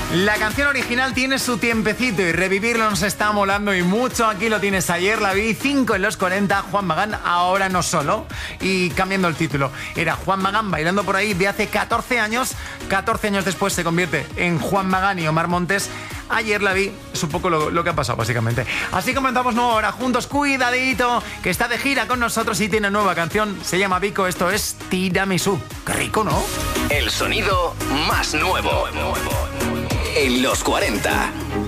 La canción original tiene su tiempecito y revivirlo nos está molando y mucho. Aquí lo tienes, ayer la vi, 5 en los 40, Juan Magán, ahora no solo. Y cambiando el título, era Juan Magán bailando por ahí de hace 14 años. 14 años después se convierte en Juan Magán y Omar Montes. Ayer la vi, es un poco lo que ha pasado básicamente. Así comenzamos nueva hora juntos, cuidadito, que está de gira con nosotros y tiene nueva canción. Se llama Vico, esto es Tiramisú. Qué rico, ¿no? El sonido más nuevo en los 40.